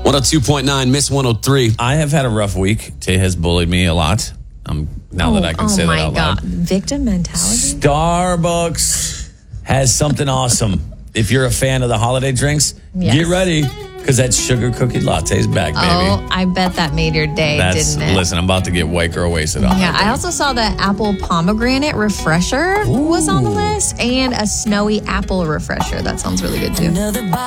102.9, Miss 103. I have had a rough week. Tay has bullied me a lot. Now that I can say that out loud. Victim mentality? Starbucks has something awesome. If you're a fan of the holiday drinks, get ready because that sugar cookie latte's back, baby. Oh, I bet that made your day, didn't it? Listen, I'm about to get white girl wasted on Yeah, I also saw the apple pomegranate refresher was on the list and a snowy apple refresher. That sounds really good too.